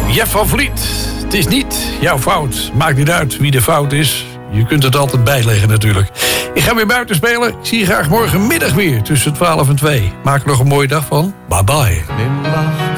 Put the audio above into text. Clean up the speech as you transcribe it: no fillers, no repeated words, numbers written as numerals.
Jeff van Vliet. Het is niet jouw fout. Maakt niet uit wie de fout is. Je kunt het altijd bijleggen natuurlijk. Ik ga weer buiten spelen. Ik zie je graag morgenmiddag weer tussen 12 en 2. Maak er nog een mooie dag van. Bye bye.